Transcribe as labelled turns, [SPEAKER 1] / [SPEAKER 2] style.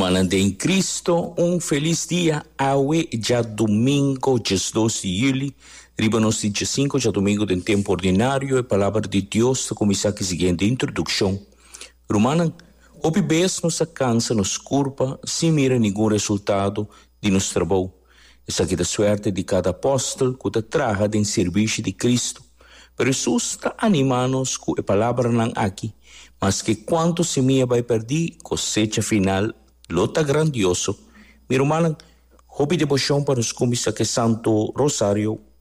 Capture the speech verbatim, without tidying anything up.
[SPEAKER 1] Hermana de em Cristo, um feliz dia. Aue já domingo, dia doze de julho. Riba-nos dia cinco, já domingo em tempo ordinário. A palavra de Deus começa com a seguinte introdução. Romana, o bebês nos cansa, nos culpa, sem mira nenhum resultado de nosso trabalho. Essa aqui é a sorte de cada apóstolo que traga em serviço de Cristo. Pero Jesus está animando-nos com a palavra não aqui, mas que quanto semia vai perder, cosecha final, lota grandioso. Meu irmão, hobby devoção para os comissários que Santo Rosário,